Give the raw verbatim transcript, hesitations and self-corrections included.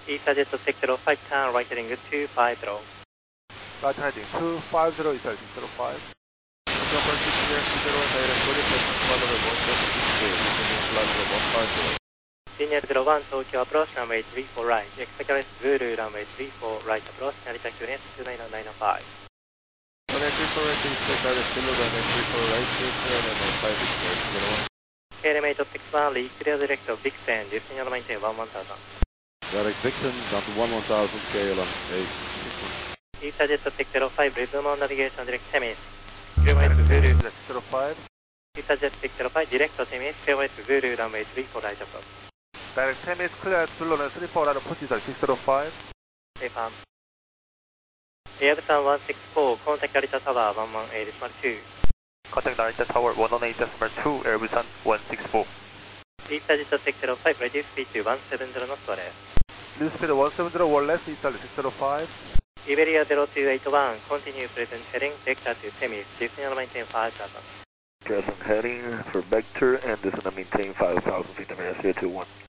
EasterJet six zero five, turn right heading two five zero. Right heading two five zero, EasterJet six zero five. Number six zero zero, direct flight level one seven six two, descending flight level one five zero. Senior zero one, Tokyo approach, runway three four right. Expect rest Zulu, runway three four right approach, Narita Q N two nine nine five. Runway three four right, expect direct Zulu, runway three four right, two zero nine five, zero one. K L M eight six one, lead clear direct of Vixen, descending on maintain one one thousand. Direct Vixen, down to one one thousand, K L M eight six one. EasterJet six zero five, resume on navigation, direct Temis. Clear to Zulu. six zero five. EasterJet six zero five, direct to Temis, clear to Zulu, runway three four right approach. Direct Temis, clear at Zulu, runway three four right approach, six zero five. Affirm. Airbusan one six four, contact Narita Tower one one eight decimal two. Contact Narita Tower one one eight decimal two, Airbusan one six four. EasterJet six zero five, reduce speed to one seven zero knots left. Reduce speed to one seven zero or less, EasterJet six zero five. Iberia zero two eight one, continue present heading, vector to Temis, descend and maintain five thousand. Present heading for vector and descend and maintain five thousand feet of air, zero two one.